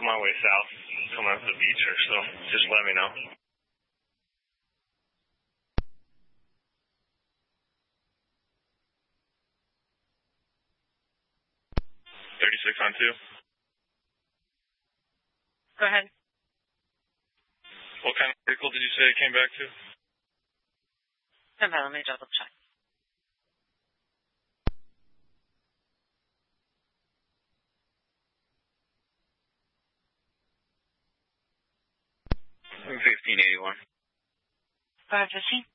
working my way south, coming up to the beach or so. Just let me know. 36 on 2. Go ahead. What kind of vehicle did you say it came back to? Okay, let me double check. $1581. 515.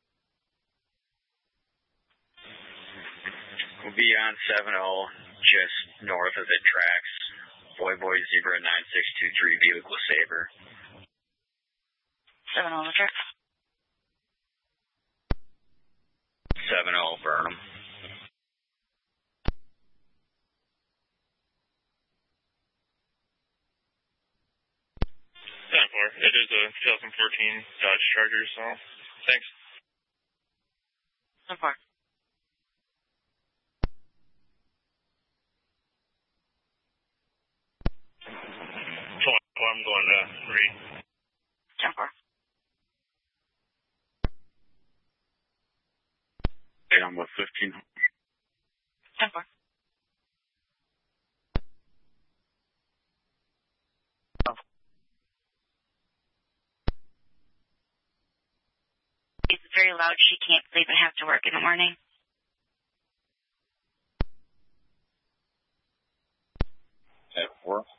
We'll be on 70, just north of the tracks. Boy Zebra 9623 Buick LeSabre. 70 on the tracks. 70 Burnham. 10-4. It is a 2014 Dodge Charger, so thanks. 10-4. I'm going to read. 10-4. Okay, I'm with 15. 10-4. It's very loud. She can't sleep and have to work in the morning. At 4.